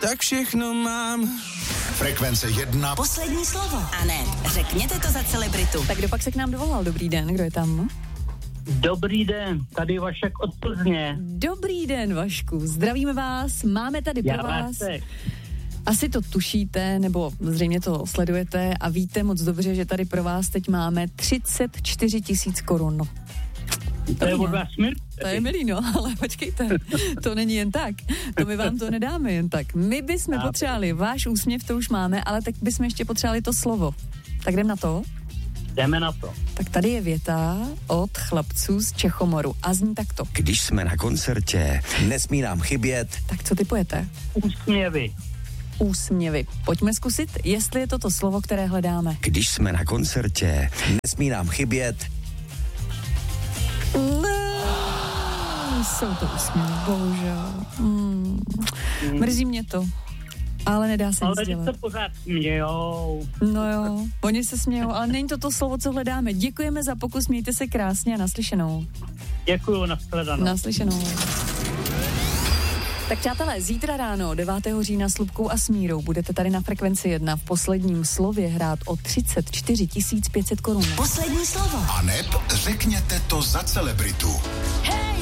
tak všechno mám. Frekvence 1. Poslední slovo. A ne, řekněte to za celebritu. Tak kdo pak se k nám dovolal? Dobrý den, kdo je tam? Dobrý den, tady Vašek od Plzně. Dobrý den, Vašku, zdravíme vás, máme tady pro vás. Asi to tušíte, nebo zřejmě to sledujete a víte moc dobře, že tady pro vás teď máme 34 000 korun. To je od vás milý. To je milý, no, ale počkejte, to není jen tak. To my vám to nedáme jen tak. My bychom potřebovali, váš úsměv to už máme, ale tak bychom ještě potřebovali to slovo. Tak jdem na to? Jdeme na to. Tak tady je věta od chlapců z Čechomoru a zní takto. Když jsme na koncertě, nesmí nám chybět. Tak co typujete? Úsměvy. Úsměvy. Pojďme zkusit, jestli je to slovo, které hledáme. Když jsme na koncertě, nesmí nám chybět. Jsou to úsměvy, bohužel. Mrzí mě to, ale nedá se nic dělat. Ale se pořád smějou. No jo, oni se smějou, ale není to slovo, co hledáme. Děkujeme za pokus, mějte se krásně a naslyšenou. Děkuju, nashledanou. Naslyšenou. Tak přátelé, zítra ráno 9. října s Lubkou a Smírou budete tady na Frekvenci 1 v posledním slově hrát o 34 500 korun. Poslední slovo. A neb řekněte to za celebritu. Hey!